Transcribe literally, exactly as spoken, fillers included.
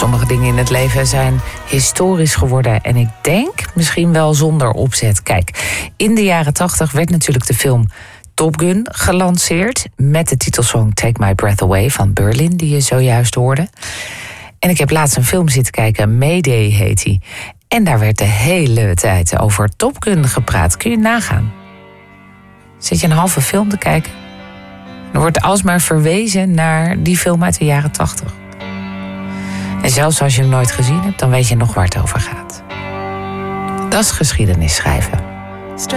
Sommige dingen in het leven zijn historisch geworden. En ik denk misschien wel zonder opzet. Kijk, in de jaren tachtig werd natuurlijk de film Top Gun gelanceerd. Met de titelsong Take My Breath Away van Berlin, die je zojuist hoorde. En ik heb laatst een film zitten kijken, Mayday heet die. En daar werd de hele tijd over Top Gun gepraat. Kun je nagaan? Zit je een halve film te kijken? Er wordt alsmaar verwezen naar die film uit de jaren tachtig. En zelfs als je hem nooit gezien hebt, dan weet je nog waar het over gaat. Dat is geschiedenis schrijven.